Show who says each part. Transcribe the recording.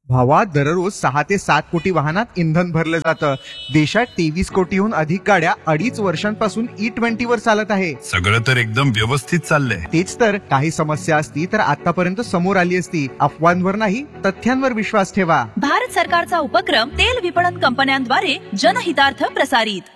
Speaker 1: भावा, दररोज 6 ते 7 कोटी वाहनात इंधन भरलं जातं. देशात 23 कोटीहून अधिक गाड्या 2.5 वर्षांपासून E20 वर चालत आहे.
Speaker 2: सगळं तर एकदम व्यवस्थित चाललंय.
Speaker 1: तेच तर, काही समस्या असती तर आतापर्यंत समोर आली असती. अफवांवर नाही, तथ्यांवर विश्वास ठेवा.
Speaker 3: भारत सरकारचा उपक्रम तेल विपणन कंपन्यांद्वारे जनहितार्थ प्रसारित.